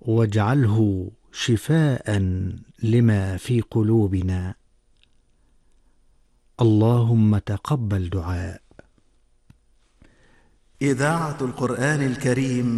واجعله شفاء لما في قلوبنا. اللهم تقبل دعاء. إذاعة القرآن الكريم